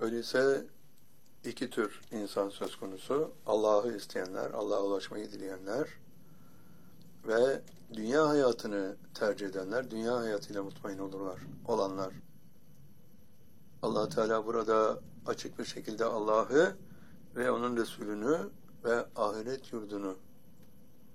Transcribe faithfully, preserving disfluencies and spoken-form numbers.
Öyleyse iki tür insan söz konusu. Allah'ı isteyenler, Allah'a ulaşmayı dileyenler ve dünya hayatını tercih edenler, dünya hayatıyla mutmain olurlar, olanlar. Allah Teala burada açık bir şekilde Allah'ı ve onun Resulünü ve ahiret yurdunu